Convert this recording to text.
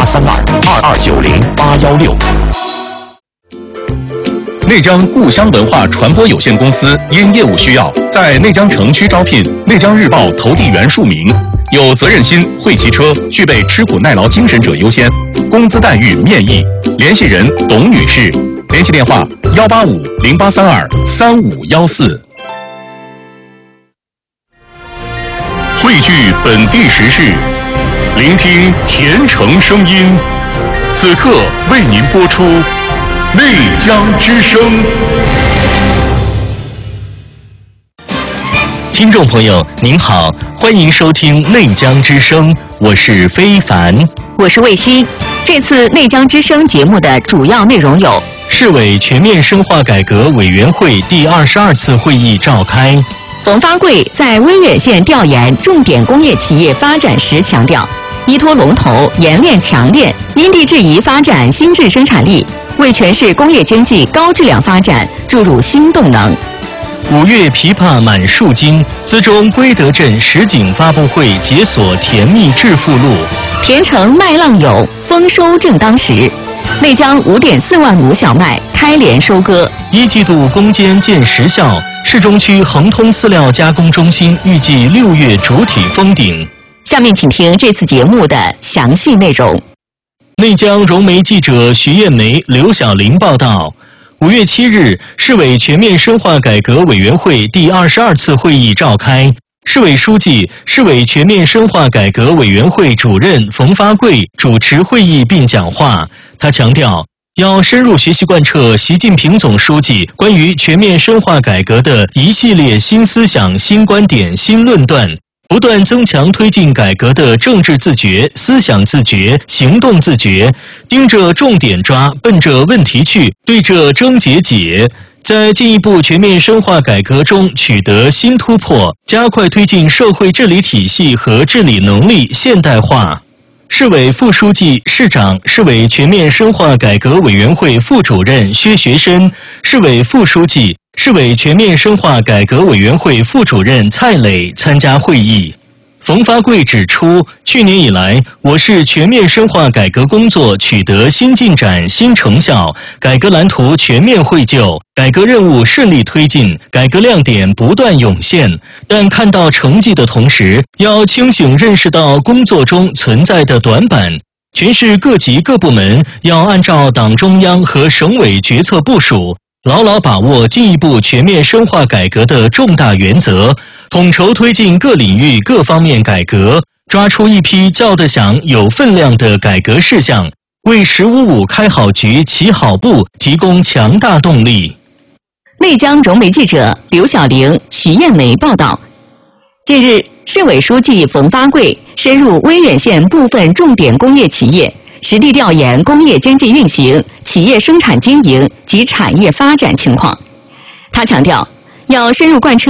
08322290-816。内江故乡文化传播有限公司因业务需要，在内江城区招聘内江日报投递员数名，有责任心、会骑车、具备吃苦耐劳精神者优先，工资待遇面议。联系人董女士，联系电话185-0832-3514。汇聚本地时事，聆听甜城声音。此刻为您播出内江之声。听众朋友您好，欢迎收听内江之声，我是非凡， 我是卫西。这次内江之声节目的主要内容有： 市委全面深化改革委员会第22次会议召开。 冯发贵在威远县调研重点工业企业发展时强调，依托龙头，研炼强炼，因地制宜发展新质生产力，为全市工业经济高质量发展注入新动能。 5月枇杷满树金，资中归德镇实景发布会解锁甜蜜致富路。 甜城麦浪有，丰收正当时。内江5.4万亩小麦开镰收割。 1季度攻坚见实效，市中区恒通饲料加工中心预计6月主体封顶。 下面请听这次节目的详细内容。 内江融媒记者徐艳梅、刘晓玲报道，5月7日，市委全面深化改革委员会第22次会议召开。市委书记、市委全面深化改革委员会主任冯发贵主持会议并讲话。他强调，要深入学习贯彻习近平总书记关于全面深化改革的一系列新思想、新观点、新论断，不断增强推进改革的政治自觉、思想自觉、行动自觉，盯着重点抓，奔着问题去，对着症结解，在进一步全面深化改革中取得新突破，加快推进社会治理体系和治理能力现代化。市委副书记、市长、市委全面深化改革委员会副主任薛学深，市委副书记、市委全面深化改革委员会副主任蔡磊参加会议。冯发贵指出，去年以来，我市全面深化改革工作取得新进展、新成效，改革蓝图全面绘就，改革任务顺利推进，改革亮点不断涌现。但看到成绩的同时，要清醒认识到工作中存在的短板。全市各级各部门要按照党中央和省委决策部署，牢牢把握进一步全面深化改革的重大原则，统筹推进各领域各方面改革，抓出一批叫得响、有分量的改革事项，为“1055”开好局、起好步提供强大动力。 内江融媒记者刘晓玲、徐艳梅报道，近日，市委书记冯发贵深入威远县部分重点工业企业，实地调研工业经济运行、企业生产经营及产业发展情况。他强调，要深入贯彻